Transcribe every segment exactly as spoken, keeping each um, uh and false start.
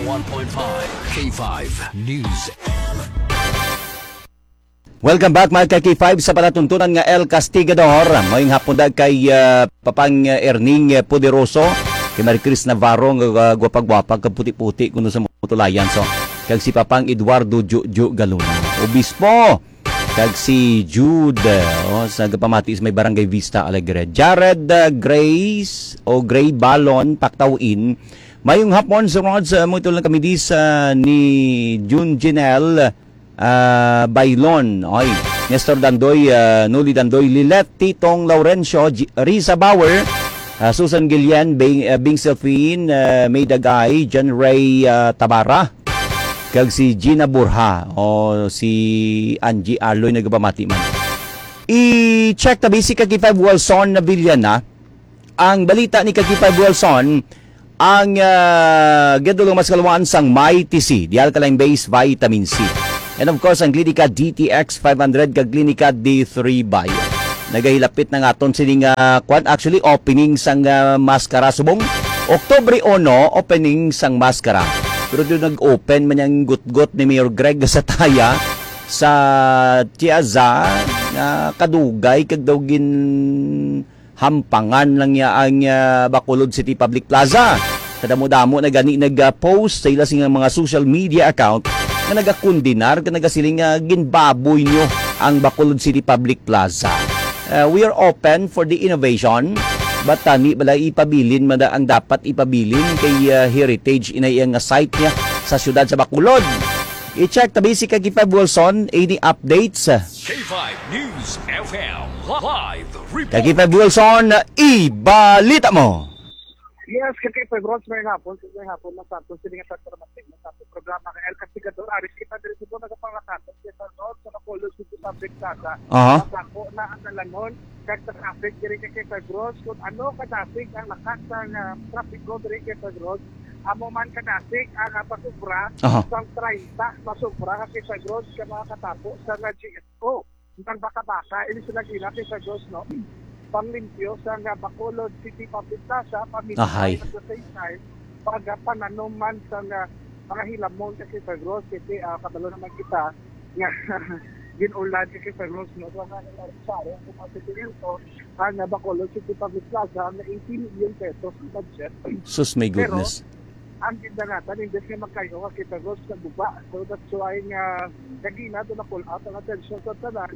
one point five K five News. Welcome back mga ka-K five sa palatuntunan nga El Castigador. Ngayong hapon da kay uh, Papang Erning Poderoso, kay Marie Chris Navarro nga uh, gwapag-gwapag kaputi-puti kuno sa mutulayan. So kag si Papang Eduardo Juju Galuna, obispo, kag si Jude oh, sa gapamati sa may Barangay Vista Alegre. Jared uh, Grace o Gray Balon Paktawin. Mayong hapon sa mga sa mo ito lang kami di sa ni June Janelle Uh, Bailon, oy, Nestor Dandoy, uh, Nuli Dandoy, Lilet, Titong Laurencio, G- Risa Bauer, uh, Susan Gillian, Bing, uh, Bing Selfine, uh, May Dagay, John Ray uh, Tabara, kag si Gina Burha, o si Angie Arloy nagpamati man. I-check tabi si Kaki five Wilson na bilyan na. Ang balita ni Kaki five Wilson, ang uh, gadulong mas kalawaan sang May T C, di alkaline base vitamin C. And of course, ang Clinica D T X five hundred kag Clinica D three Bio. Nagahilapit na nga aton sining uh, kwan actually opening sang uh, maskara subong Oktubre uno opening sang maskara. Pero doon nag-open man yang gut-gut ni Mayor Greg sa taya sa Tiaza na kadugay kag daw gin hampangan lang ya ang uh, Bacolod City Public Plaza. Kadamo-damo na gani nag-post sa ila sing mga social media account na nagakundinar, na nagasiling uh, ginbaboy nyo ang Bacolod City Public Plaza. Uh, we are open for the innovation, but tani bala ipabilin man ang dapat ipabilin kay uh, heritage inay ang site niya sa syudad sa Bacolod. I-check tabi si Kaki five Wilson, any updates? K five News F M Live Report. Kaki five Wilson, ibalita mo! Yes, kay Five Rods may hapon, may hapon na sa ato sining sa tramatik na sa programa ng El Castigador. Aris kita diri sa nagapanglakan sa Five Rods sa Bacolod City Public Plaza. Aha. Ako na ang nalanon kag sa traffic diri kay Five Rods kung ano ka traffic ang lakas ng uh, traffic go diri kay Five Rods. Amo man ka traffic ang uh, pasubra sa thirty pasubra kay Five Rods ka makatapo sa G S O. Ang baka-baka ini sila gila kay Five Rods no. Panglimpyo sa nga Bacolod City Public Plaza, pamilya at the same time, pagpananuman sa nga mga hilamon kasi sa Gross City, uh, kabalo naman kita, nga ginulad kasi sa Gross, no? So nga nila sa rin, kung masitirin to, ang Bacolod City Public Plaza, na eighteen million pesos budget. Sus, my goodness. Pero, ang ganda natin, hindi siya magkayo kasi sa Gross na buba. So that's why nga, nagina doon na pull out ang attention sa tanan.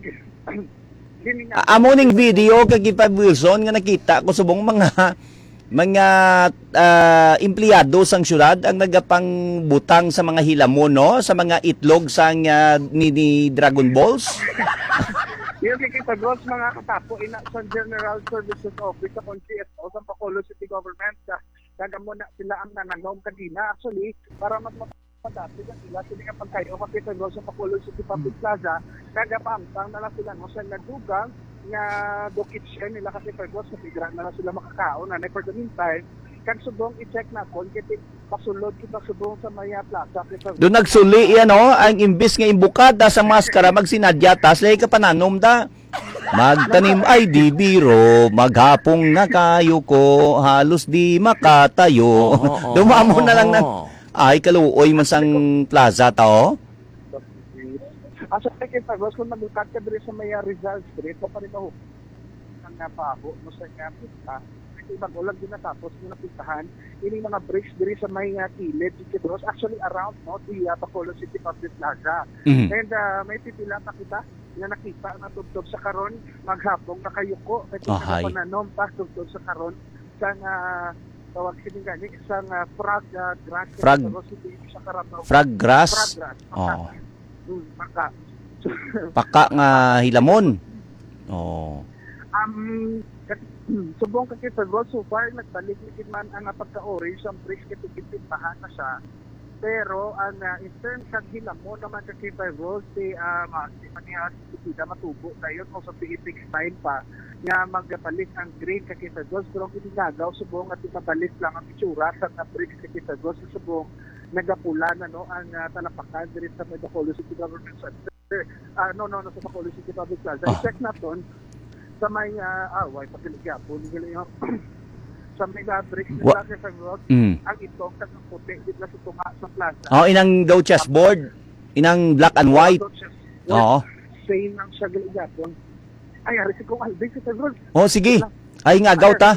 Amoning video kay Five Wilson nga nakita ko subong mga mga uh, empleyado sang syudad ang nagapang butang sa mga hilamon no sa mga itlog sang uh, ni, ni Dragon Balls. Yung kikita Gross mga katapo ina sa General Services Office sa G S O sa Bacolod City Government sa kagamo na sila ang nanganom kanina actually para mas dati na sila sila nga pagkayo makita Gross sa Bacolod City Public Plaza kagapamtang na lang sila no sa nadugang nga do kitchen nila kasi Five Rods sa pigra na lang sila makakaon na for the meantime kag subong i-check na kon kiti pasulod kita subong sa Maya Plaza doon nagsuli yan no ang imbis nga imbukada sa maskara magsinadyatas lay ka pananom da magtanim ay di biro maghapong na kayo ko halos di makatayo oh, oh, oh, dumamo oh, na lang oh. ng ay, kaluoy man sang plaza tao? Asa kay Five Rods kung maglukat ka diri sa Maya Rizal Street, pa rin ako ang napaho mo sa nga pista. Kasi ibang ulag din natapos yung napistahan. Ini mga bricks diri sa Maya Kilid, Five Rods, actually around no, the uh, Bacolod City Public Plaza. Mm-hmm. And uh, may pipila pa kita na nakita na tugtog sa karon maghapong nakayuko. Kasi oh, pananom pa tugtog sa karon sa uh, tawag sining gani isang uh, frog uh, grass frog sa Carabao. Frog grass. Frog grass. Oh. Hmm, paka. Paka nga hilamon. Oh. Um subong kasi sa Road so far nagbalik ni man ang pagka-orange ang bricks kay tipimpahan na siya. Pero ang uh, in terms sa hilamon naman kasi Five Rods si uh, si Manias sida matubo dayon o sa big time pa nga magpalit ang grade kay Five Rods pero kung ginagaw subong at ipabalit lang ang itsura sa na bricks kay Five Rods subong nagapula na no ang uh, talapakan diri sa Bacolod City Government Center. Uh, no no no sa Bacolod City Public Plaza. Oh. I-check na ton sa may uh, ah, why pakiligya po nila yung sa may bricks Wa- nila sa road, Mm. ang itong tagang puti, di na sa tunga sa plaza. Oh, inang daw chessboard. Inang black and white. Oo. Same ang siya galigaton. Ay, ari si Kong Alvin sa road. Oh, sige. Ay nga, gaw ta.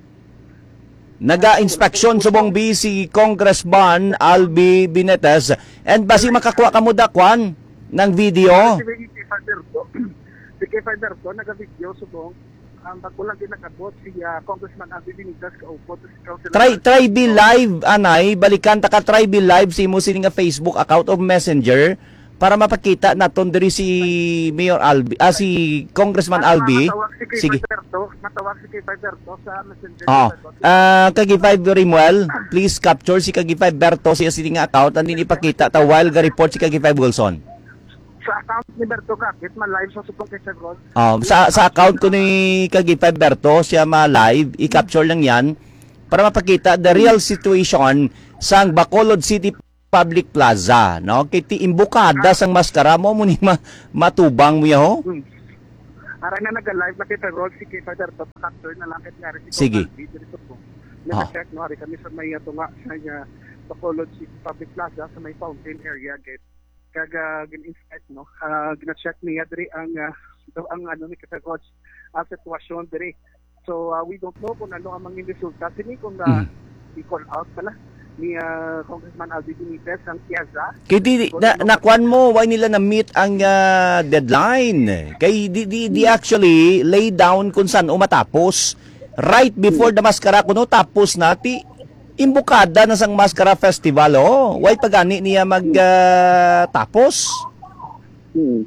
Naga-inspeksyon subong B si Congressman Albi Binetes. And basi makakuha ka mo dakwan ng video. Si Kay Faderto, si Kay Faderto, nag-video subong, ang bagulang din nag-abot si ah, Congressman Alvin Benitez kaupo to si Councilor. Try try be live anay, balikan ta ka try be live si mo sini nga Facebook account of Messenger para mapakita naton diri si Mayor Albi, ah si Congressman Albi. Matawag si Kay Sige. Faderto, matawag si Kay Faderto sa Messenger. Oh. Ah, Kagi five Rimuel, please capture si Kagi five Berto siya sini nga account and din ipakita ta while ga report si Kagi five Wilson. Sa account ni Berto Kakit, ma-live sa subong kay Chevron. Oh, sa sa account ko ni Kagi five Berto siya ma-live, i-capture lang 'yan para mapakita the real situation sang Bacolod City Public Plaza, no? Kiti imbukada sang maskara mo muni ma, matubang mo yaho. Hmm. Aray na nag-live na kay Chevron, si Kay Faderto, factor na lang kay nga rin si Sige. Kong Alvin, dito po. Ah. Nag-check, no, hari kami sa may uh, tunga sa uh, Bacolod City Public Plaza, sa may fountain area gate. Kaga gin-inspect, no, uh, gina-check niya diri ang uh, ang ano ni Kay Faderto, ang sitwasyon diri. So uh, we don't know kung ano ang mga resulta sini kung uh, Mm. i-call out pala ni uh, Congressman Alvin Benitez ang Piazza. Kiti na, nakuan mo why nila na meet ang ah, deadline. Kay di, di, di actually lay down kung saan umatapos. Right before the Mascara kuno tapos nati imbukada na sang Mascara Festival oh. Why pagani niya mag ah, tapos? Hmm.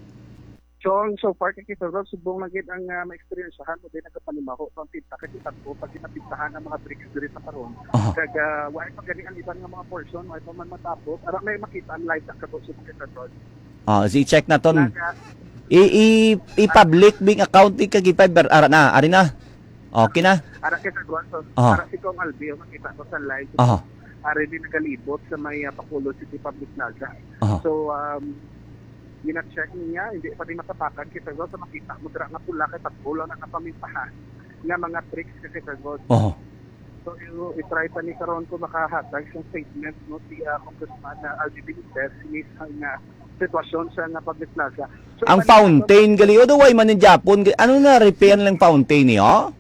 So, so far kay Kito Rob, subong lang gid ang uh, ma-experiencehan mo din nagapanimaho pang pinta kasi tatlo pag pinapintahan ang mga bricks diri sa karon. Aha. Kag uh, wala pa gani ang iban nga mga portion, wala pa man matapos. Ara may makita ang live sa kato subong Kito Rob. Ah, si check na ton. Kag I, i, i-public bing account ni Kagi five Ber- ara na, ari na. Okay na. ara Kito Rob, so Aha. ara si Kong Albi ang makita ko sa live. Aha. Ari din nagalibot sa may uh, Bacolod City Public Plaza. Aha. So um gina-check niya, hindi pa din matapakan kay Rob sa makita mo dira nga pula kay pagbulo na kapamintahan nga mga tricks kay Rob. Oh. So, i- i-try pa ni karon ko makahatag sa statement no si uh, Congressman uh, Albi Benitez ni sa nga sitwasyon sa nga public plaza. So, Ang iba- fountain gali o way man in Japon. Ano na repair lang fountain niyo?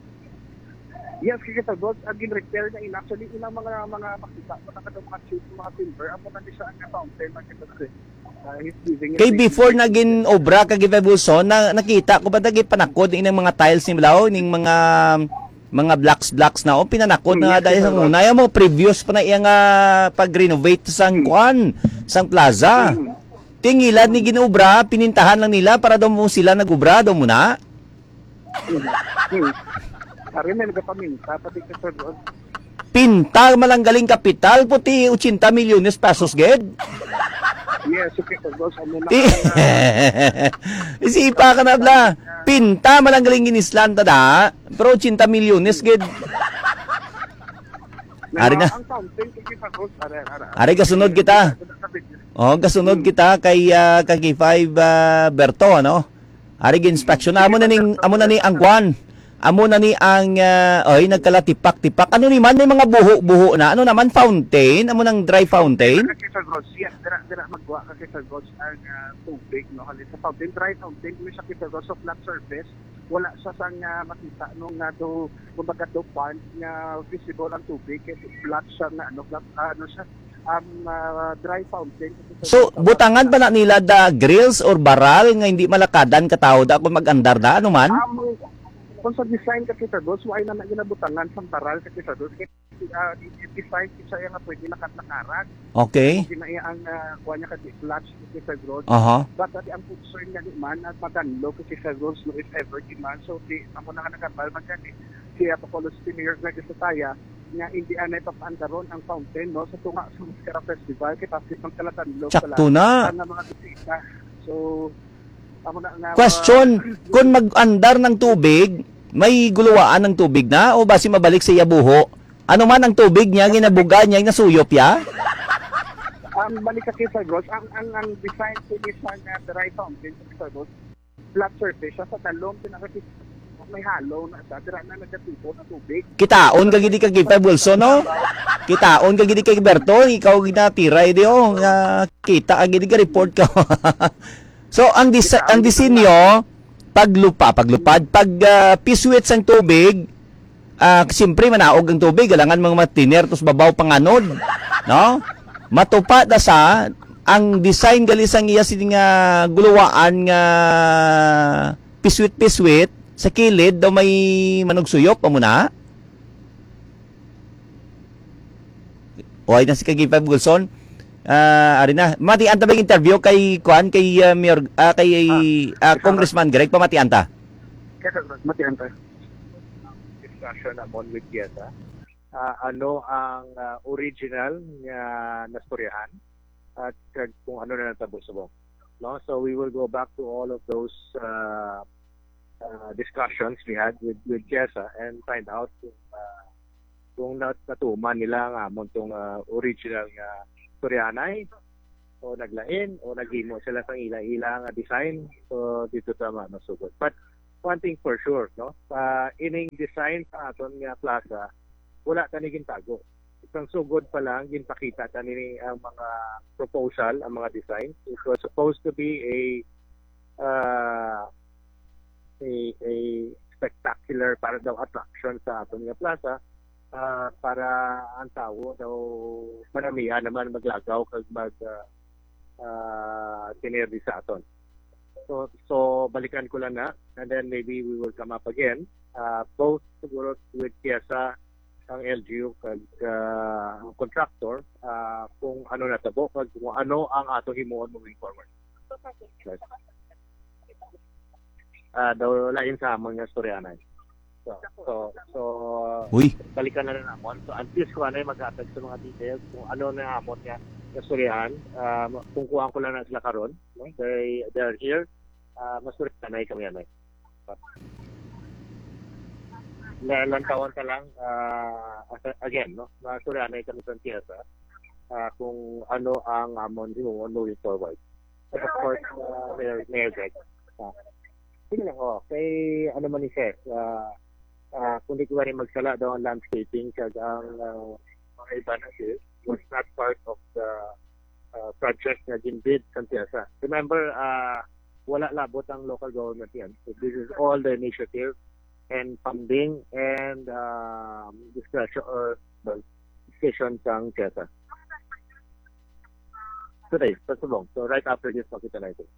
Yes, kaya sa God, ang gin-repair na in actually ilang mga mga makita mo na kadong mga tube, mga silver, amo na ni siya ang fountain makita kasi. Uh, he's using it. Kay before naging obra kag Wilson na nakita ko ba dagi panakod ning mga tiles ni Lao ning mga mga blocks blocks na o pinanakod na Yes, dahil sa yes, una ya mo previous pa na iya nga pag-renovate sang kwan sang plaza. Tingilan ni ginobra pinintahan lang nila para daw mo sila nagobra daw mo na. Hmm. Ari na nagapaminta pati kay Sir God. Pinta malanggaling kapital puti eighty milyones pesos ged. Yes, okay Sir God, amo na. Isipa ka na bla. Pinta malanggaling ginislan ta da. Pero eighty milyones ged. Ari na. Ang fountain kay Sir God, ara ara. Ari kasunod kita. Oh, kasunod kita kay uh, kay five uh, Berto ano. Ari gi-inspection amo na ning amo na ni ang kwan. Amo na ni ang uh, oy nagkalatipak-tipak. Ano ni man may mga buho-buho na. Ano naman fountain? Amo nang dry fountain? Kay Sir God, yes, dira dira magwa ka kay Sir God ang uh, tubig no halit sa fountain, dry fountain mo siya kay Sir God sa flat surface. Wala sa sang uh, makita nung nga do kumbaga do pond nga visible ang tubig kasi flat siya na ano flat uh, ano siya um, uh, dry fountain. So, butangan pa na nila da grills or baral nga hindi malakadan katao da kung mag-andar da ano man? Um, kung sa design kasi Sir God, so ay na ginabutangan sa baral kasi Sir God, kasi uh, design siya nga pwede nakatlakaran. Okay. Ginaya ang uh, kuha niya kasi flat kasi Sir God. Aha. But uh, ang concern nga di man at maganlo kasi sa rules no if ever di man. So di ako na nakabal man yan eh. Siya pa Palos Senior nga sa taya nga hindi anay papandaron ang fountain no sa tunga sa Mascara Festival kay tapos ang kalatanlo Sakto na. ang mga bisita. So amo na nga Question, kung mag-andar ng tubig, may guluwaan ng tubig na o basi mabalik sa yabuho? Ano man ang tubig niya, ginabuga niya, nasuyop ya? ang balik kasi sa Gros, ang ang ang design ko is ang uh, dry fountain sa Gros. Flat surface siya sa talong pinakakita may halo na sa dira na nagatipo na tubig. Kitaon ka gidi kag Gipa Wilson no? Kitaon ka gidi kag Berto, ikaw ginatiray di oh, nga kita ka gidi ka report ka. So ang dis ang disenyo paglupa, paglupad, pag uh, piswit sang tubig, ah uh, siyempre manaog ang tubig, galangan mga matiner tos babaw panganod, no? Matupa da sa ang design gali sang iya sing nga guluwaan nga piswit-piswit sa kilid daw may manugsuyop pa muna. O ay na si Kagipay Wilson. Ah, uh, ari na. Mati anta bang interview kay Kuan kay uh, Mayor uh, kay uh, Congressman Greg pamati anta. Kaya mati anta. Discussion among with Kieta. Uh, ano ang uh, original nga nastoryahan at uh, kung ano na natabo subong. No? So we will go back to all of those uh, uh, discussions we had with with Kiesa and find out kung uh, kung nat natuman nila nga among tong uh, original nga storyanay o naglain o naghimo sila sang ila-ila nga design, so dito tama nasugod. But one thing for sure, no, uh, ining design sa aton nga plaza wala tani gintago. Isang sugod pa lang ginpakita tani ang mga proposal, ang mga design. It was supposed to be a uh, a, a spectacular para daw attraction sa aton nga plaza. Uh, para ang tao daw maramihan naman maglagaw kag mag uh, uh, tinerdi sa aton. So, so balikan ko lang na and then maybe we will come up again. Uh, both siguro with Kiesa, ang L G U kag uh, ang contractor uh, kung ano natabo kag kung ano ang atong himuon moving forward. Right. Uh, daw lain sa among nga storyanay. So, so, so Uy. balikan na rin namon. So, at least kung ano yung mag-atag sa mga details, kung ano na amon niya nasurihan, um, kung kuhaan ko lang na sila karon, no? they, they are here, uh, masurihan na kami yan. Ilang taon ka lang, uh, again, no? masurihan na kami sa Kiesa, uh, kung ano ang amon himungon moving forward. And of course, uh, Mayor, Mayor Greg. Uh, sige lang, oh, kay ano man ni Seth, uh, Uh, kung di ko rin magsala daw ang landscaping kag ang uh, mga iba na siya was not part of the uh, project na ginbid sa Tiasa. Remember, uh, wala labot ang local government yan. So this is all the initiative and funding and uh, discretion or well, decision sa Tiasa. Today, first of all, so right after this, makita na ito.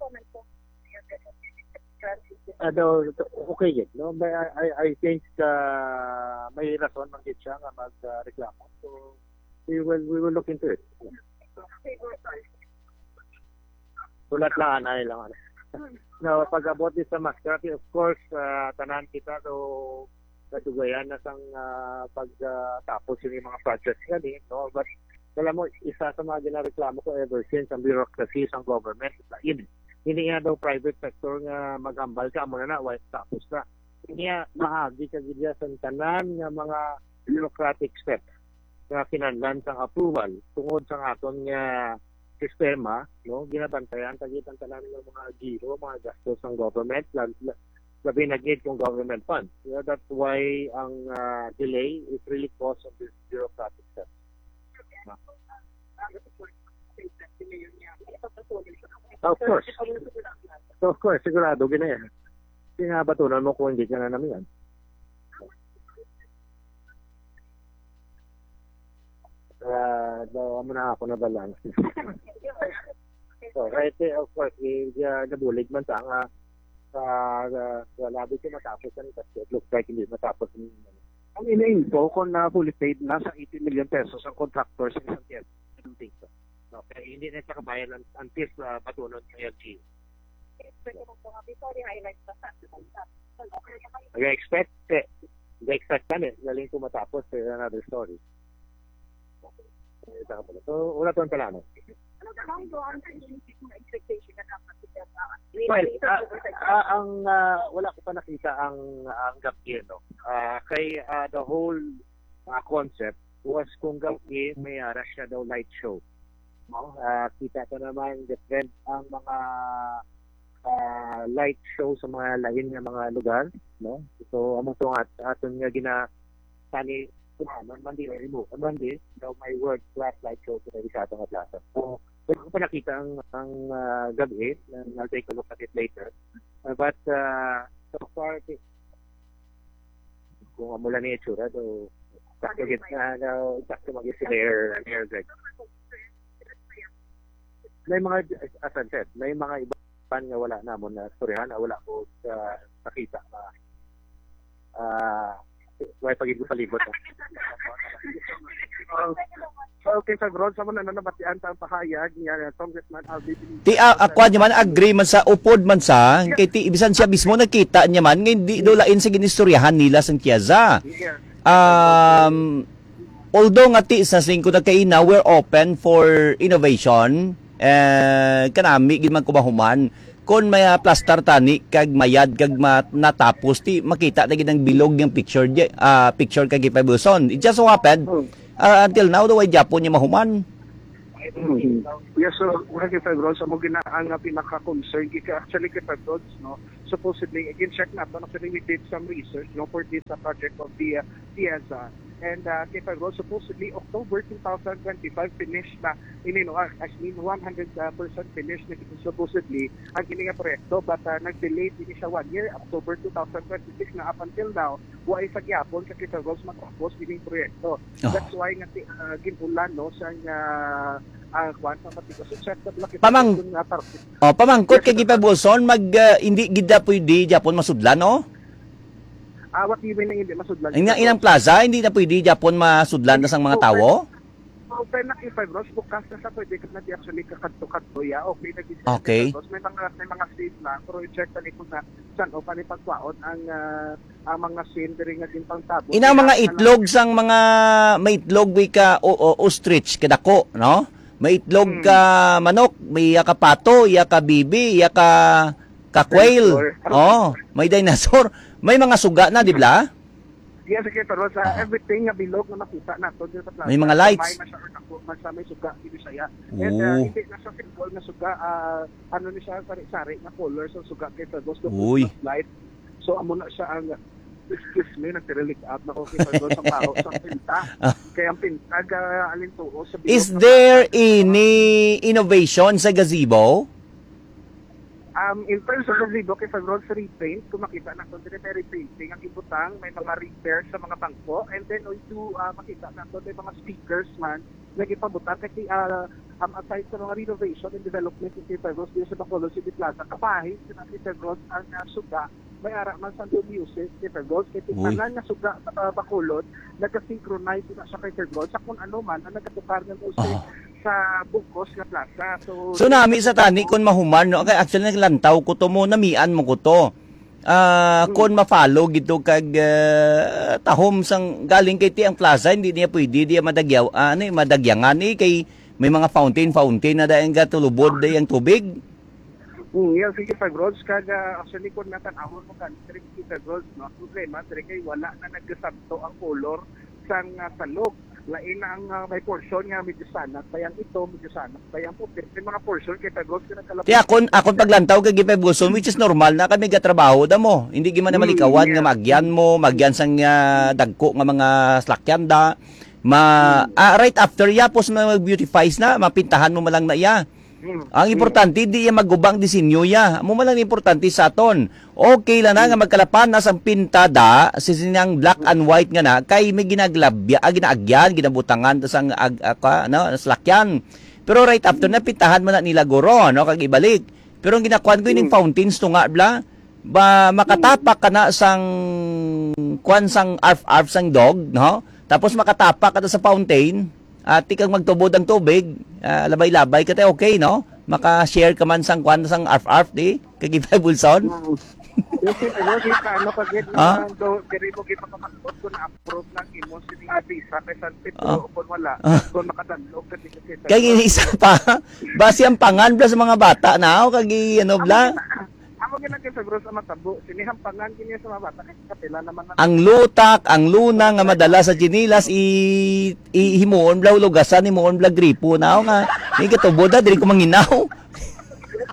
Ano, okay yun, no? But I, I, I think uh, may rason man gid siya nga magreklamo. Uh, so we will we will look into it. Sulat lang anay lang. No, pag-abot din sa Mascate, of course, uh, tanan kita do katugayan na sang uh, pagtapos uh, yung mga projects gani, no? But alam mo, isa sa mga ginareklamo ko ever since ang bureaucracy sa government, lain. Hindi nga daw private sector nga maghambal ka mo na na, white tapos na. Hindi nga mahagi ka gidya sa tanan nga mga bureaucratic steps nga kinahanglan sang approval tungod sa aton nga sistema, no? Ginabantayan kagitan tanan ng mga giro, mga gastos ng government, labi na gid kung government funds. Yeah, that's why ang uh, delay is really caused of this bureaucratic steps. Of course. So of course, sigurado gina yan. Kasi nga batunan mo kung hindi ka na namin yan. Uh, daw mo na ako na balang. So, right, of course, uh, nabulig man sa nga uh, uh, labi ko matapos yan kasi it looks like hindi matapos yan. Ang ina-info kung na fully paid na sa eighty million pesos ang contractors sa isang tiyan. I don't think so. No, kaya hindi na siya kabayan until uh, batunon sa L G U. Nag-expect eh. Nag-expect ka eh. Galing ko matapos eh, another story. So, wala to ang talano. Well, uh, uh, ang uh, wala ko pa nakita ang ang gabi, no. Uh, kay uh, the whole uh, concept was kung gabi may ara siya daw light show. No? Uh, kita ko naman different ang mga uh, light show sa mga lain ng mga lugar. no? So among to at aton nga gina tani kumanon man di remove man di daw may word flashlight show sa sa atong plaza. So pwede ko pa nakita ang ang uh, gabi, and I'll take a look at it later. Uh, but uh, so far kung mula ni itsura do sakto git na daw sakto mag si air air Greg. May mga, as I said, may mga iban nga wala namon na storyahan, wala ko sa nakita na uh, may pagiging ko sa libot. Uh, so, okay, sa Gron, sa mga nananabatian ang pahayag niya, Congressman Alvin. Ti uh, ako naman agree man sa upod man sa, kay ti ibisan siya mismo nakita niya man, hindi do lain sa ginistoryahan nila sa Tiyaza. Um, although nga ti sa singko na kaina, we're open for innovation. Eh, kanami gid man kumahuman kon may uh, plaster tani kag mayad kag ma natapos ti makita na gid ang bilog yung picture di, uh, picture kag ipabuson. It just so happened uh, until now the way Japon niya mahuman. Mm-hmm. Yes, so mura kay Febron sa mo ginaang nga pinaka-concern kay actually kay Febron, no, supposedly again check na to, actually we did some research, no, for this uh, project of the uh, Tiyaza. And uh, kay Febron supposedly October twenty twenty-five finished na ini no, I mean one hundred percent finished na supposedly ang kini nga proyekto, but uh, nag-delay din siya one year, October twenty twenty-six na up until now wa ay sa gyapon kay Febron matapos dining proyekto. Oh. That's why nga uh, ginulan no sa uh, uh, Pamang oh, pamangkot kay gipabuson mag uh, hindi gida pwede Japon masudlan no? Ah, what do you mean hindi masudlan? Inang inang plaza hindi na pwede Japon masudlan na sang mga tawo? Open na kay Fibros bukas na sa pwede ka na di actually kakadto-kadto ya. Okay na gid. Okay. May mga may mga state na project tani ko na san o pani pagkwaon ang uh, ang mga scene diri nga din pangtabo. Inang mga itlog sang mga may itlog wi ka o, o, ostrich kadako, no? May itlog ka manok, may ka pato, iya ka bibi, iya ka ka quail. Oh, may dinosaur. May mga suga na, di ba? Yes, okay, pero sa everything nga bilog na makita na to sa plaza. May mga lights. May masya or may suga dito siya. And uh, hindi na siya simple na suga, uh, ano ni siya sari-sari na colors ang suga kay sa those light. So amo na siya ang excuse me, nagtirilik up na okay pa doon sa tao sa pinta. Kaya ang pinta uh, alintuo sa bilog. Is there any innovation sa gazebo? Um, in terms of gazebo, kay sa grocery paint, kung makita na ito, sanitary painting, ang ibutang, may mga repair sa mga bangko, and then we do uh, makita na ito, may mga speakers man, nagipabutang, kasi uh, um, aside sa mga renovation and development in Kay Gross, dito sa Bacolod City Plaza, kapahit, sa Kay Gross, ang uh, suga, may ara man sa music, Kay Gross, kaya tingnan nga suga sa uh, Bacolod, nagka-synchronize na sa Kay Gross, sa kung ano man, ang nagkatukar ng music, oh. sa bukos nga plaza. So, so nami sa tani kon mahuman no, kay actually naglantaw ko to mo namian mo ko to. Ah, uh, hmm. kon ma-follow gito kag uh, tahom sang galing kay ti ang plaza hindi niya pwede diya madagyaw ano uh, madagyangan eh kay may mga fountain fountain na daing gatulubod day ang tubig. Mm, yeah, sige pa Grods kag uh, actually kon natanawon mo kan trip kita Grods no problema dire kay wala na nagkasanto ang color sang uh, salog. Lain na ang uh, may portion nga medyo sanat, bayang ito medyo sanat, bayang puti. May mga portion kay Pagos ka nagkalapit. Kaya akon akon paglantaw kay Pagos which is normal na kami gatrabaho da mo. Hindi gi man na malikawan mm, yeah. nga magyan mo, magyan sang uh, dagko nga mga slakyan da. Ma mm. uh, right after ya pos mag-beautifies na, mapintahan mo malang na iya. Mm. Ang importante di iya magubang disenyo ya. Amo man lang importante sa aton. Okay lang na nga magkalapan na sang pintada sisinang black and white nga na kay may ginaglabya, ah, ginaagyan, ginabutangan tas ang ag, aka, no, slakyan. Pero right after na pintahan mo na nila guro no kag ibalik. Pero ang ginakuan ko ining fountains to nga bla ba makatapak ka na sang kuan sang arf arf sang dog no. Tapos makatapak ka na sa fountain at tikang magtubod ang tubig, uh, labay-labay ka tayo, okay, no? Maka-share ka man sang kwan sang arf-arf, di? Kagipay bulson? Yung sinagod, yung ano pagit na do, diri mo kita makakot kung na-approve ng imong sining visa kay San Pedro o kung wala, kung makadalog ka di kasi. Kaya isa pa, base ang pangan bla sa mga bata na, o kagi ano bla? Amo gina kay Febro sa matabo, sinihampangan kini sa mga bata kay kapila naman. Ang lutak, ang luna nga madala sa ginilas i ihimuon bla lugasan ni moon bla gripo na nga. Ni katubo da diri ko manginaw.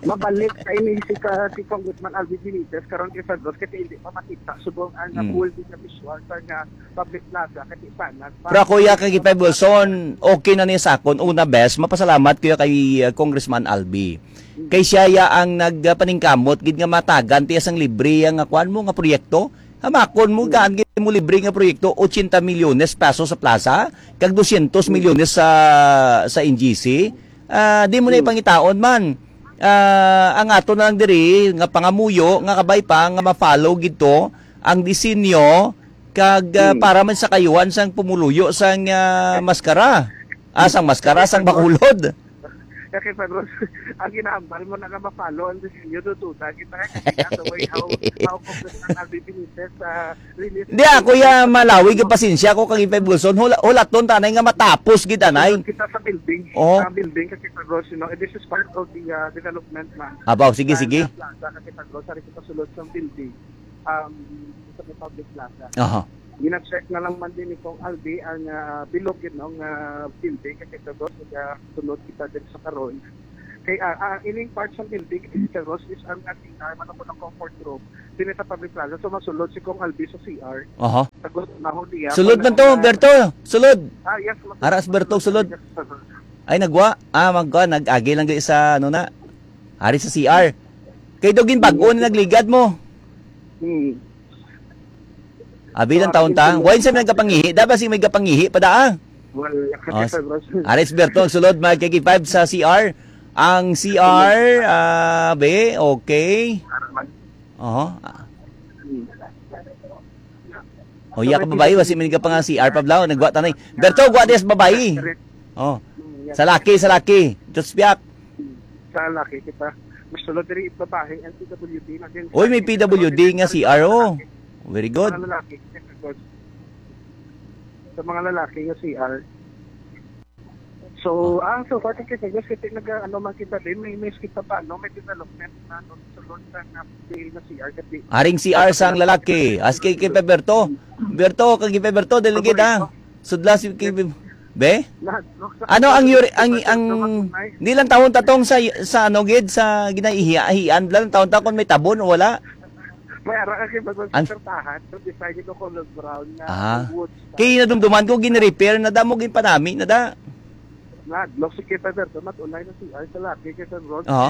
mabalik sa ini si, ka, si Congressman Alvin Benitez karon kay Sagros kasi hindi pa makita subong ang Mm. full din na visual sa nga public plaza kasi sana. Pero kuya kay Gipay Wilson, okay na niya sakon. Una best, mapasalamat kuya kay uh, Congressman Albi. Kay siya ya ang nagpaningkamot gid nga matagan tiya sang libre ang kuan mo nga proyekto. Hamakon mo gaan gid mo libre nga proyekto eighty milyones pesos sa plaza kag two hundred milyones sa sa N G C. Ah, di mo na ipangitaon man. Ah, ang ato na lang diri nga pangamuyo nga kabay pa nga ma-follow gito ang disenyo kag uh, para man sa kayuan sang pumuluyo sang uh, maskara. Ah, sang maskara sang bakulod. Kaya Pedro, ang ginambal mo na nga ma-follow ang disenyo tututa kita kaya the way how how Congressman Alvin Benitez sa release. Di ako ya malawi ga pasensya ko kag Gipay Wilson. Hula hula ton tanay nga matapos gid anay. Kita sa building, Oh. sa building kasi Pedro, you know, this is part of the uh, development man. Abaw sige sige. Sa plaza kasi Pedro, sa kita sulod sa building. Um, sa public plaza. Aha. Gina-check na lang man din itong Albi ang uh, bilog yun ng uh, building kasi Pedro, sa sunod kita din sa karon. Kay uh, uh, ining part sa building kasi Pedro is ang ating uh, ano po ng comfort room din sa public plaza. So masulod si Kong Albi sa C R. Aha. Sagot na ho niya. Sulod man to, Berto. Sulod. Ah, yes. masulod. Aras, Berto, sulod. Yes, Pedro. Ay nagwa. Ah, magwa nag-agi lang gid sa ano na. Ari sa C R. Kay dogin bag-o na nagligad mo. Hmm. Abi lang taon ta. Wain sa nagkapangihi. Dapat si may kapangihi pada. Well, Oh, kasi Pedro. Aris Berto, sulod mga K K five sa C R. Ang C R, ah, be, okay. Oo. O, iya ka babae, wasi man ka pa nga C R pablaw, nagwa tanay. Berto, gwa des babae. Oh. Sa laki, sa laki. Just biyak. Sa laki kita. Mas sulod diri babae ang P W D na din. Uy, may P W D nga C R, oh. Very good. Sa mga lalaki, sa mga lalaki nga C R. So, ah, so far kasi kasi nag ano man kita din, may may kita pa, no? May development na no, sulod sa nga scale na C R kasi. Aring C R sang lalaki. As kay kay Berto. Berto, kay kay Berto, delegate ah. Sudla si kay Be? Lahat, no? Sa- Ano ang yuri, ang ang Ay, di lang taon tatong sa sa ano gid sa ginaihian lang taon ta kon may tabon o wala. may ara kasi pag An- magsertahan, so decide ko color brown na Ah. woods. Kay nadumduman ko gin-repair na damo gin panami na da. Na, look si kita Berto, matulay na C R sa laki kasi road. Oo.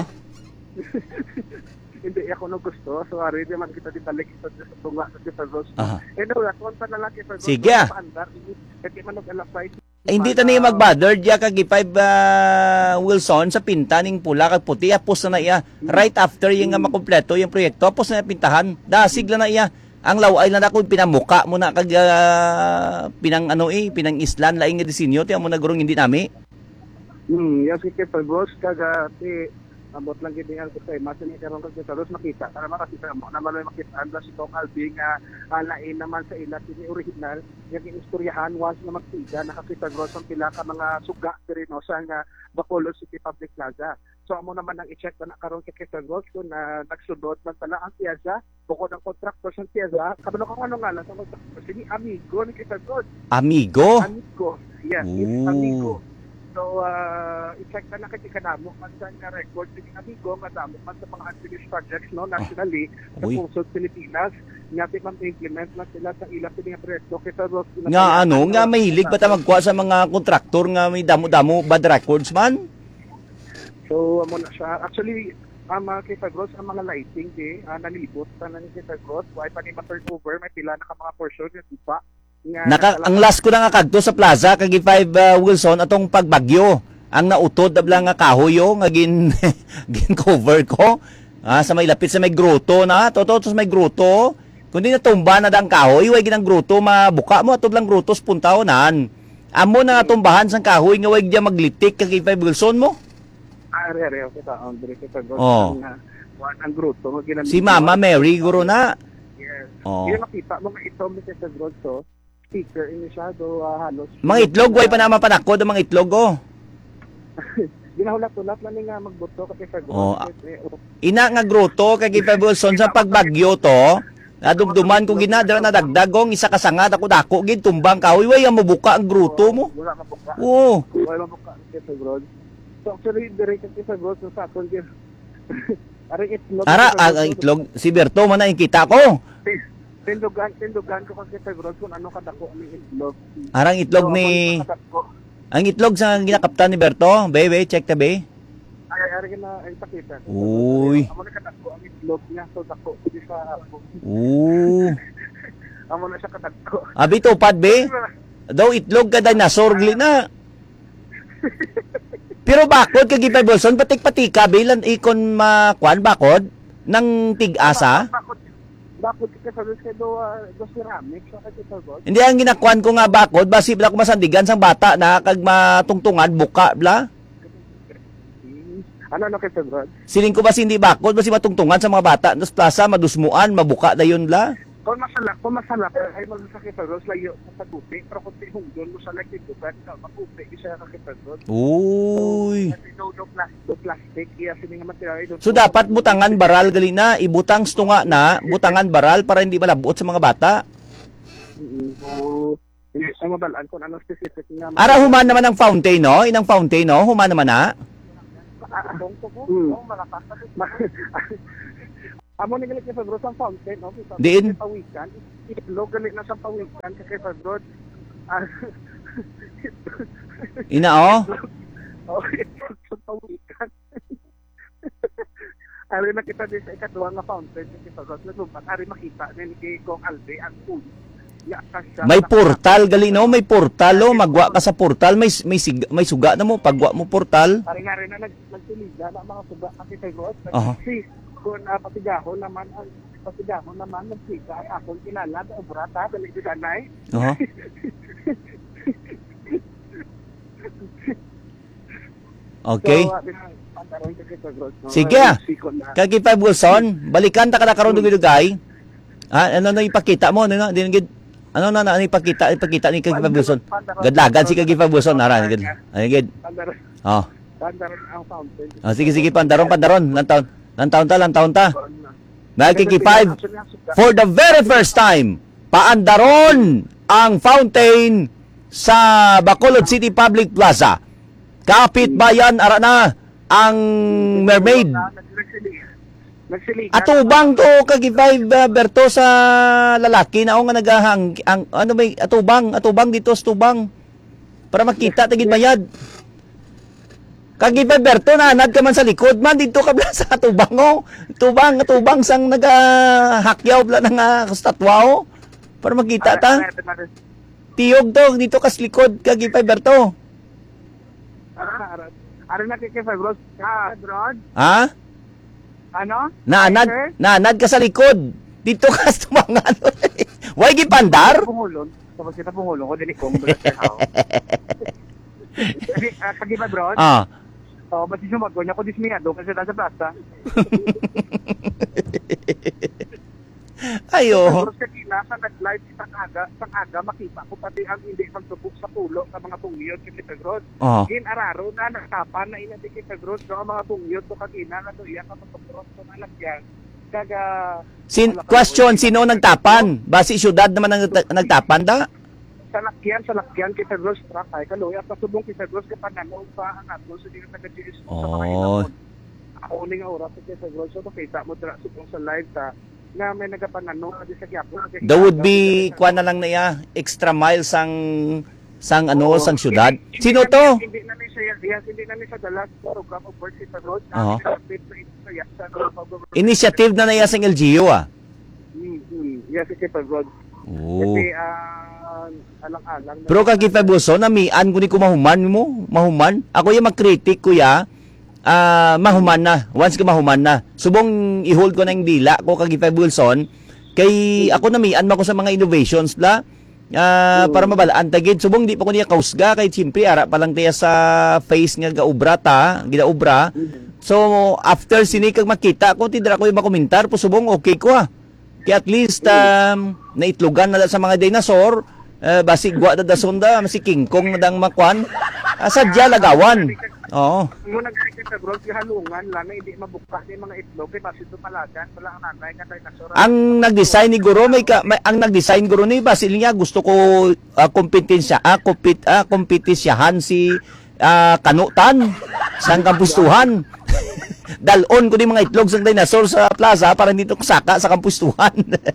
Hindi ako no gusto. So, ari di man kita dibalik sa sa tunga sa kita road. Aha. Eh, no, ako pa na lang kita road. Sige, ah. Kasi man nag-alapay. Ay, hindi ta ni mag-bother diya kag five uh, Wilson sa pinta ning pula kag puti apos na na iya right after yung nga makumpleto yung proyekto apos na pintahan dasig lang na iya ang laway na ako pinamuka mo na kag uh, pinang ano eh pinang islan laing nga disenyo ti amo nagurong hindi nami. Hmm, yes, kasi pa boss kaga ti amot lang gid ang kasi mas ni karon kasi talos makita para makita mo naman may makita ang si Tong Albi nga alain naman sa ila ni original yung istoryahan once na magtiga nakakita gros ang pila ka mga suga diri no sa nga Bacolod City Public Plaza. So amo naman ang i-check na karon kay Kitagos kung na nagsudot man pala ang piazza bukod ang contractor sa piazza kabalo ko ano nga lang sa contractor si amigo ni Kitagos. Amigo. Amigo. Yes, it's Ooh. amigo. So, uh, i-check na na kasi kanamo man sa nga record ni amigo, kadamo man sa mga unfinished projects no, nationally, sa Uy. pusod Pilipinas, nga di man implement na sila sa ilang piling proyekto. Kaya Ross, Nga ano, nga mahilig ba ta magkuha sa mga kontraktor nga may damo-damo bad records man? So, amo na siya. Actually, ang mga kay Ross, ang mga lighting, di, uh, nalibot pa na ni kay Ross, why pa ni ma-turnover, may pila na ka mga portion, yung diba? Nga, Naka, ang last ko na nga kadto sa plaza kag five uh, Wilson atong pagbagyo. Ang nautod abla nga kahoy yo nga gin gin cover ko. Ah, sa may lapit sa may grotto na, totoo sa may grotto. Kundi natumba na dang kahoy, way ginang grotto mabuka mo atod lang grotto puntaonan. Amo na nga tumbahan sang kahoy nga way dia maglitik kag five Wilson mo. Ah, re-re, okay ta, Andre, kay Ross, Oh. ang, uh, ang grotto, nga ginamit. Si Mama Mary guro na. Yes. Oh. Yung makita mo, mga itom ni Kesa Grosso, speaker, ini siya, do uh, halos. Mga itlog way pa na mapanakod ang mga itlog oh. Ginahulat-ulat na ni nga magboto kasi sa Oh, Grosso. eh, oh. Ina nga grotto kay five Wilson sa pagbagyo to. Nadumduman ko ginadra na dagdagong isa ka sangad ako dako gid tumbang kahoy way ang mabuka ang grotto mo. Wala mabuka. Oo. Wala mabuka ang Kesa Grosso. So actually, direct ang Kesa Grosso sa akong gin. Aring itlog. Ara, ah, ang itlog. Si Berto man na yung kita ko. Tindugan, tindugan ko kasi sa Gross kung ano kadako ang itlog. Arang itlog So, ni... ako yung kadako. Ang itlog sa ginakaptan ni Berto. Bebe, check ta be. Ay, ay, ay, na, ay, pakita. Uy. Amo na kadako ang itlog niya. So, dako. Hindi sa ako. Oo. Amo na siya kadako. Abi tupad be. Daw itlog ka dinosaur gli na. Pero bakod kag Gipay Bolson patik-patika bilan ikon makwan bakod nang tig-asa. Bakit, bakit ka sa Gross kay do, uh, do ceramic sa kita Gross? Hindi ang ginakwan ko nga bakod basi bla ko masandigan sang bata na kag matungtungan buka bla. Ano ano kay sa Gross? Siling ko basi hindi bakod basi matungtungan sa mga bata nos plaza madusmuan mabuka dayon bla. Kung masalak, kung masalak, ay magsakit sa Gross, layo sa tagupi. Pero kung tihong doon mo sa nagtidugan, magupi, isa ka kita Gross. Uy. Kasi do, do, plastic, do plastic, iya, sini nga material. So dapat butangan baral gali na, ibutang stunga na, butangan baral para hindi malabot sa mga bata. So, hindi sa mabalaan kung ano specific nga. Ara human naman ang fountain no, inang fountain no, human naman na. Adong ko po, oh, malakas. Amo ni galit sa Gross ang fountain, no? Diin? Pawikan, itlog galit na sa pawikan kay sa Gross. Ah, Ina oh. oh, itlog sa pawikan. Ari nakita din sa ikaduha nga fountain kay sa Gross. Naglubat, ari makita ni kay Kong Albe ang pool. Ya, kasya, May portal gali no, may portal oh, magwa ka sa portal, may may, sig- may suga na mo pagwa mo portal. Ari nga rin na nag nagtuliga na mga suga kasi sa Gross. Aha. Kasi kung uh, patigahon naman ang patigahon naman nagsiga ang akong kinala da obra ta dali di danay. Oo. Okay. So, uh, pantaron ka kay sa Gross. No? Sige ah. Sikon na. Kagi pa Wilson, balikan ta kada karon dugay. Ah, ano na ipakita mo ano na din gid. Ano na na ipakita ipakita ni Kagi pa Wilson. Gadlagan si Kagi pa Wilson ara gid. Ay gid. Pantaron. Oh. Pantaron ang fountain. Ah, sige sige pandaron pandaron lan taon. Lan taon ta lan taon ta. Nagkiki five for the very first time. Paandaron ang fountain sa Bacolod City Public Plaza. Kapit bayan ara na ang mermaid. Nagsiligan. Atubang to kagibay uh, Berto sa lalaki na o nga nagahang ang ano may atubang atubang dito sa tubang para makita tagid bayad. Kagibay Berto na anad ka man sa likod man dito ka bla sa atubang o tubang atubang sang nagahakyaw bla nang uh, statwa o para makita ta. Tiyog to dito kas likod kagibay Berto. Ano na kay Fibros? Ah, Rod? Ha? Ano? Naanad, naanad ka sa likod. Dito ka sa mga ano. Way gipandar? Pungulon. Tapos kita pungulon ko din ikong bulat sa how. Kasi, kagi ba, bro? Ah. Oo, ba't yung mag niya ko dismiyado kasi nasa plaza. Ayo. Siguro sa kina, sa nag-live sa aga, sa aga, makita ko pati ang hindi magtubok sa pulo sa mga pungyod sa Kitagrod. Oh. In araro na nakapan na inati Kitagrod sa mga pungyod to kagina na to iya kapag-cross to nalagyan. Kaga... Sin question, sino nagtapan? Basi syudad naman ang nagta- nagtapan da? Sa lakyan, sa lakyan, Kitagrod truck ay kaluya. Sa subong Kitagrod, kapananaw pa ang ato sa dito nag-G S sa mga Oh. inamon. Ako uling nga oras sa Kitagrod. So, makita mo dira subong sa live ta na may nagapanano kasi sa Quiapo. That would be kuan na lang na ya, extra miles sang sang ano sang syudad. Sino to? Hindi na ni siya, yes, hindi na ni siya dalas program of work sa road. Oo. Sa Initiative na na ya sang L G U ah. Mm, yes, si Kepa Road. Oh. Kasi ah, alang-alang. na- Pero kag Fabuso namian kuni ko mahuman mo, mahuman. Ako yung mag-critic kuya. Ah, mahuman na. Once ka mahuman na. Subong i-hold ko na yung dila ko kag Wilson. Kay ako namian man ko sa mga innovations bla. Ah, para mabalaan tagid subong di pa ko niya kausga kay siyempre ara pa lang tiya sa face nga gaubra ta, gidaubra. So after sini kag makita ko tidra ko yung makomentar po subong okay ko ah. Kaya at least um, naitlugan na sa mga dinosaur, uh, basig gwa da dasonda, si King Kong na dang makwan. Uh, sadya lagawan. Oo. Mo nag-check sa Road halungan lang na hindi mabukas yung mga itlog kay basi to palagan wala ang nanay nga dinosaur. Ang nag-design ni Guro may, ka, may ang nag-design Guro ni Basil niya gusto ko uh, kompetensya, ah, kompet, ah, kompetisyahan si uh, Kanutan sang kapustuhan. dalon ko ni mga itlog sa dinosaur sa plaza para dito saka sa kampustuhan.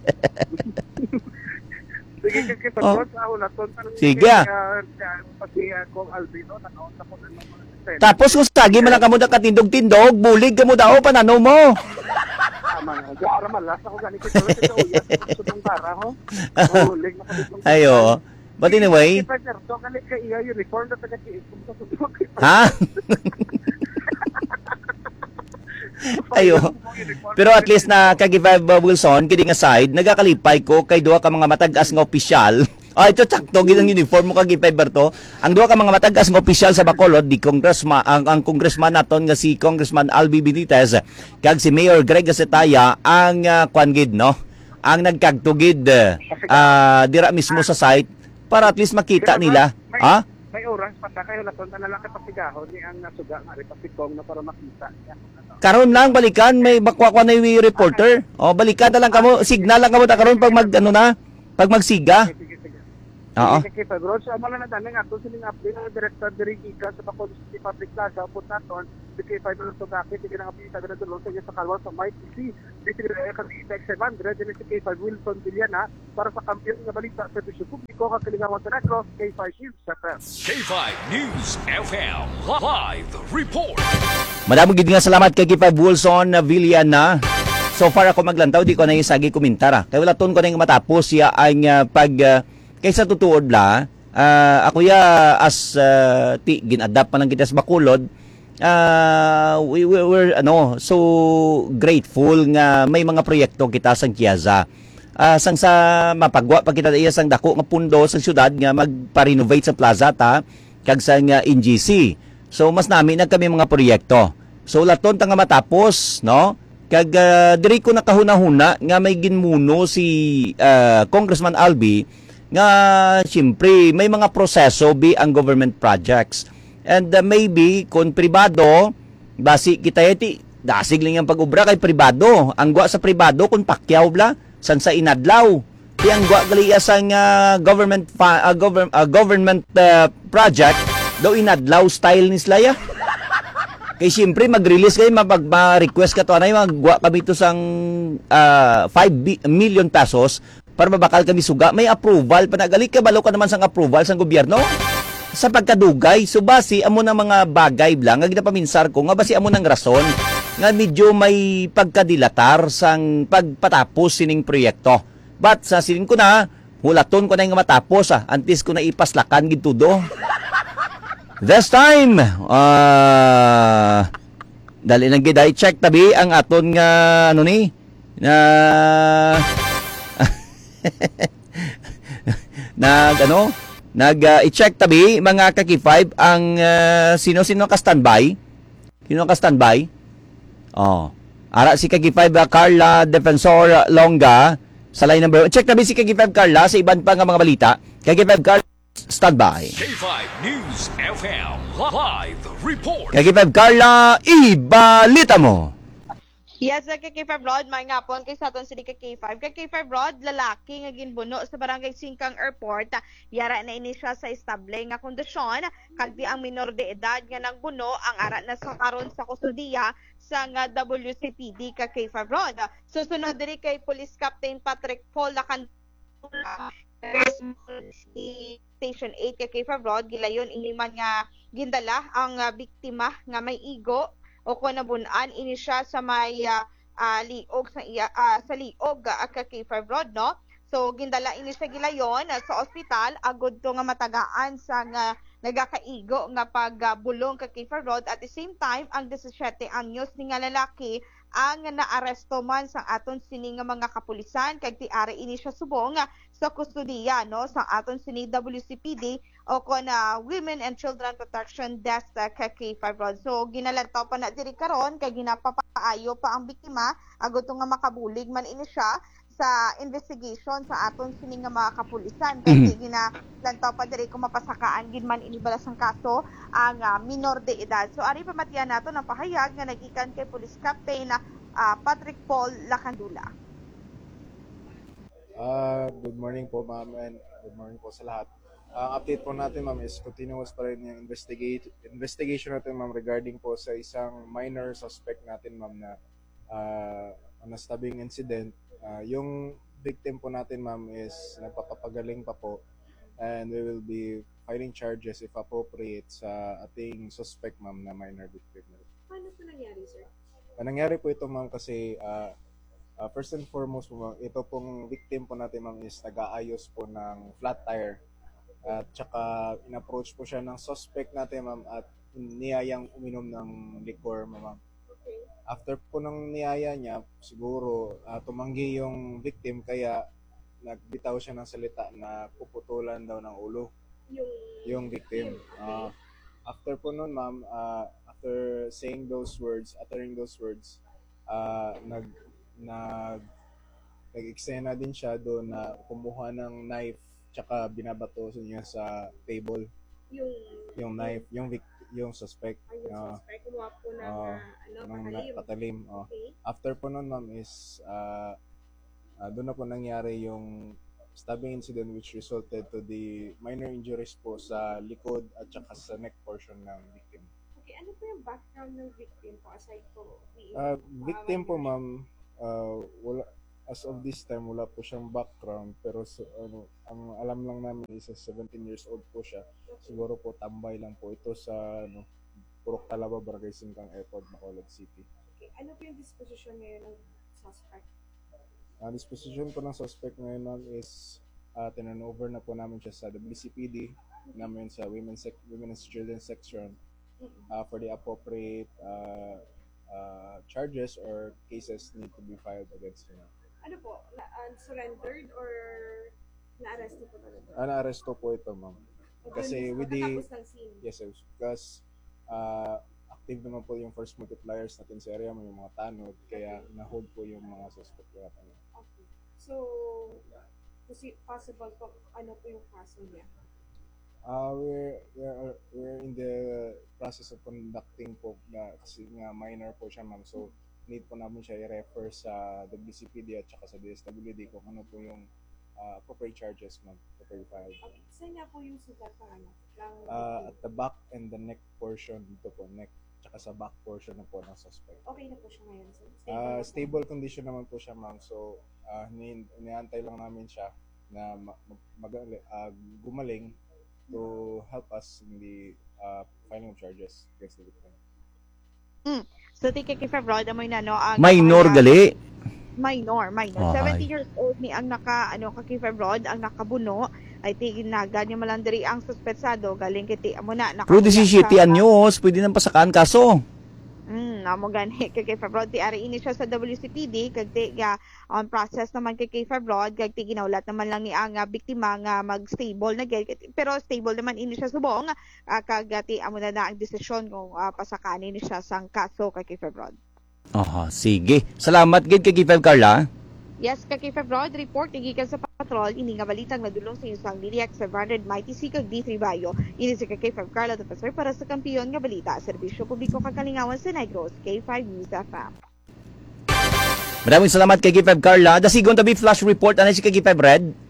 Sige, kay Oh. Pedro, sa una, ton, Sige. pati kong Albino, nanoon ako ng mga sen. Tapos kung sagi man lang kamo da katindog-tindog, bulig kamo daw pananaw mo. Tama nga. Gawara malas ako ganit ito. Ito, uyas. Gusto ng para, ho? Hulig na kami itong Ayo. But anyway, Kay Pedro, kalit ka iya uniform na taga-tiis. Kung sa sunod. ha? Ayo. Pero at least na kagivive uh, Wilson, kidding aside, nagakalipay ko kay duha ka mga matag-as nga opisyal. Ah, ito sakto gid ang uniform mo kagivive Berto. Ang duha ka mga matag-as nga opisyal sa Bacolod, di congressman ang, ang congressman naton nga si Congressman Albi Benitez kag si Mayor Greg Acetaya ang uh, kwan gid no. Ang nagkagtugid uh, dira mismo sa site para at least makita nila. May, Ha? may oras pa ta kayo laton na lang kapasigahon ni ang nasuga nga rin pasikong na para makita niya. Ano. Karon lang balikan may bakwa na yung reporter. O balikan na lang kamo, signal lang kamo ta karon pag mag ano na, pag magsiga. Sige, sige, sige. Oo. Sige, kay Pedro, so amala na dami nga ito siling update ng Director Dirigika sa Bacolod City Public Plaza upot naton si K five na tugakit sige nang apita na dulong sa iya sa kalwa sa Mike C. Dito rin kami X seven hundred din si K five Wilson Villana para sa kampiyon nga balita sa servisyo publiko kag Kalingawan sa Negros K five News sa K five News F M Live Report. Madamo gid nga salamat kay Kipay Wilson Villana. So far ako maglantaw di ko na isagi komentar. Ah. Kay wala ton ko na yung matapos ya ang uh, pag uh, kaysa tutuod la uh, ako ya as uh, ti ginadapt pa lang kita sa Bacolod. Uh, we, we were ano so grateful nga may mga proyekto kita sa Kiaza. Uh, sang sa mapagwa pa kita iya sang dako nga pundo sa syudad nga magpa-renovate sa plaza ta kag sa nga N G C. So mas nami na kami mga proyekto. So laton ta nga matapos no kag uh, diri ko nakahuna-huna nga may ginmuno si uh, Congressman Albi nga siyempre may mga proseso bi ang government projects. And uh, maybe kung pribado, basi kita iti, dasig lang yung pag-ubra kay pribado. Ang gwa sa pribado, kung pakyaw bla, san sa inadlaw. Di ang gwa gali asang uh, government, fa- uh, govern- uh, government uh, project, daw inadlaw style ni Slaya. Kay siyempre, mag-release kayo, mag-request ka to, anay, mag-gwa kami to sang uh, five million pesos para mabakal kami suga. May approval, panagali ka, balo ka naman sang approval sang gobyerno. Sa pagkadugay, so basi amo ng mga bagay lang nga ginapaminsar ko nga basi amo ng rason nga medyo may pagkadilatar sang pagpatapos sining proyekto. But sa sining ko na hulaton ko na nga matapos ah antes ko na ipaslakan gid tudo. This time uh, dali lang gid ay check tabi ang aton nga ano ni na nag ano Nag-i-check uh, tabi mga kaki five ang uh, sino-sino ka standby. Sino ka standby? Oh. Ara si kaki five uh, Carla Defensor Longa sa line number. Check tabi si kaki five Carla sa iban pa nga mga balita. kaki five Carla standby. K five News F M Live Report. kaki five Carla ibalita mo. Yes, kay K five Rod, may nga po kay sa aton sila kay K five. Kay K five Rod, lalaki nga ginbuno sa barangay Singkang Airport, yara na ini siya sa estable nga kondisyon, kag di ang minor de edad nga nagbuno ang ara na sa karon sa kustudiya sa nga W C P D kay K five Rod. Susunod diri kay Police Captain Patrick Paul Lacan Station eight kay K five Rod, gilayon ini man nga gindala ang uh, biktima nga may igo o kung nabunan ini siya sa may uh, uh, liog sa iya uh, sa liog uh, ka K five Rod no. So gindala ini siya gilayon uh, sa ospital agud to nga matagaan sa nga nagakaigo nga pagbulong uh, ka K five Rod. At the same time ang seventeen anyos ni nga lalaki ang naaresto man sa aton sini nga mga kapulisan kag tiari ini siya subong uh, sa kustudiya no sa aton sini W C P D o kon uh, Women and Children Protection Desk uh, kay K five Rod. So ginalantaw pa na diri karon kay ginapapaayo pa ang biktima agud nga makabulig man ini siya sa investigation sa aton sini nga mga kapulisan kay mm-hmm. ginalantaw pa diri kung mapasakaan gid man ini balas ang kaso ang uh, minor de edad. So ari pamatian nato ng pahayag nga nagikan kay Police Captain uh, Patrick Paul Lacandula. Uh, good morning po ma'am and good morning po sa lahat. Ang update po natin, ma'am, is continuous pa rin yung investigate, investigation natin, ma'am, regarding po sa isang minor suspect natin, ma'am, na uh, nastabing incident. Uh, yung victim po natin, ma'am, is nagpapagaling pa po, and we will be filing charges if appropriate sa ating suspect, ma'am, na minor victim. Paano po nangyari, sir? Uh, nangyari po ito, ma'am, kasi uh, uh, first and foremost po, ma'am, ito pong victim po natin, ma'am, is nag-aayos po ng flat tire. At saka in-approach po siya ng suspect natin, ma'am, at niyayang uminom ng liquor, ma'am. After po ng niyaya niya, siguro uh, tumanggi yung victim, kaya nagbitaw siya ng salita na puputulan daw ng ulo Yung, yung victim. Uh, after po nun, ma'am, uh, after saying those words, uttering those words, uh, nag nag nag-eksena din siya doon na kumuha ng knife, tsaka binabato niya sa table yung, yung knife, yung vic- yung suspect. ay, yung Uh, suspect, kumuha po ng, uh, ah, ano, ng patalim. patalim. Oh. Okay. After po nun, ma'am, is uh, uh, doon na po nangyari yung stabbing incident which resulted to the minor injuries po sa likod at saka sa neck portion ng victim. Okay, ano po yung background ng victim po aside po? the- Uh, victim po, minor? ma'am, uh, wala, as of this time, wala po siyang background, pero so, ano, ang alam lang namin is seventeen years old po siya. Siguro po tambay lang po ito sa ano, Purok Talaba, Barangay Singkang Airport, Bacolod City. Okay, ano po yung disposition ngayon ng suspect? Ang disposition po ng suspect ngayon, ma'am, is uh, tinurnover na po namin siya sa W C P D namin sa Women's, Sec- Women's Children's Section uh, for the appropriate uh, uh, charges or cases need to be filed against him. Ano po, na, uh, surrendered or na-arresto po talaga? Ah, na-arresto po ito, ma'am. O Kasi dun- with the- pagkatapos ng scene? Yes, sir. Because uh, active naman po yung first multipliers natin sa area, may mga tanod, kaya na-hold po yung mga suspect. Kaya, Okay. So, kasi possible po, ano po yung kaso niya? Uh, we're, we're, we're in the process of conducting po na, kasi nga minor po siya, ma'am. So, need po namin siya i-refer sa W C P D at saka sa D S W D kung ano po yung uh, appropriate charges, ma'am, to be filed. Okay. Saan nga po yung sugat ng ano? Ng Uh, at the back and the neck portion, dito po, neck, tsaka sa back portion na po ng suspect. okay na po siya ngayon, sir? Uh, na po? stable condition naman po siya, ma'am. So, uh, ni- iniantay lang namin siya na ma- mag- uh, gumaling to help us in the uh, filing of charges against the victim. So, tika kay February, mo na, no? Ang, Minor ang- gali. Minor, minor. Ay. seventeen years old ni ang naka, ano, kay February, ang nakabuno, ay tigin na, ganyan malandari ang suspetsado, galing kiti, amo na, Pero nakabuya disisiti sa- anyos, pwede nang pasakaan kaso. Hmm, amo gani kay kay February, ari ini siya sa W C P D, kag ti ga on process naman kay kay February, kag ti ginaulat naman lang ni ang ah, biktima nga mag-stable na gay, pero stable naman ini siya subong, uh, kag ti amo na na ang desisyon kung uh, pasakanin ni siya sang kaso kay kay February. Aha, sige. Salamat gid kay Feb Carla. Yes, kay kay February, report gikan sa patrol, ini nga balitang nadulong sa isang D D X five hundred Mighty C kag D three Bayo. Ini si kay kay Feb Carla Tapasar para sa kampiyon nga balita, serbisyo publiko kakalingawan sa Negros, K five News F M. Maraming salamat kay Feb Carla. Dasigon tabi flash report ana si kay Feb Red.